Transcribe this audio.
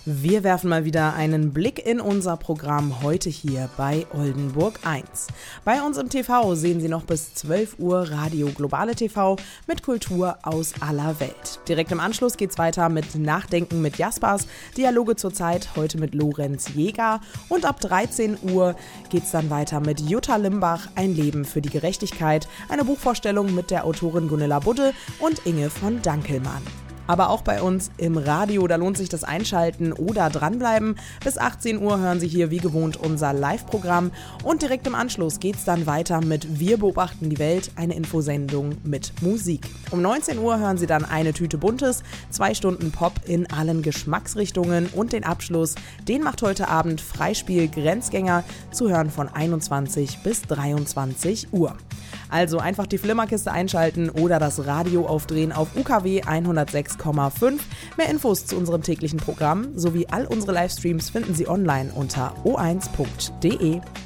Wir werfen mal wieder einen Blick in unser Programm heute hier bei Oldenburg 1. Bei uns im TV sehen Sie noch bis 12 Uhr Radio Globale TV mit Kultur aus aller Welt. Direkt im Anschluss geht's weiter mit Nachdenken mit Jaspers, Dialoge zur Zeit, heute mit Lorenz Jäger. Und ab 13 Uhr geht's dann weiter mit Jutta Limbach, Ein Leben für die Gerechtigkeit, eine Buchvorstellung mit der Autorin Gunilla Budde und Inge von Dankelmann. Aber auch bei uns im Radio, da lohnt sich das Einschalten oder dranbleiben. Bis 18 Uhr hören Sie hier wie gewohnt unser Live-Programm und direkt im Anschluss geht's dann weiter mit Wir beobachten die Welt, eine Infosendung mit Musik. Um 19 Uhr hören Sie dann eine Tüte Buntes, 2 Stunden Pop in allen Geschmacksrichtungen und den Abschluss, den macht heute Abend Freispiel Grenzgänger, zu hören von 21 bis 23 Uhr. Also einfach die Flimmerkiste einschalten oder das Radio aufdrehen auf UKW 106,5. Mehr Infos zu unserem täglichen Programm sowie all unsere Livestreams finden Sie online unter o1.de.